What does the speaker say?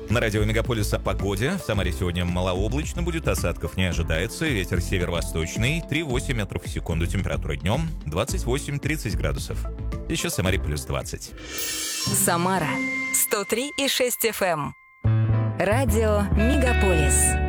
На радио Мегаполис о погоде. В Самаре сегодня малооблачно будет, осадков не ожидается. Ветер северо-восточный, 3,8 метров в секунду. Температура днем 28-30 градусов. Еще в Самаре плюс 20. Самара 103,6 FM. Радио Мегаполис.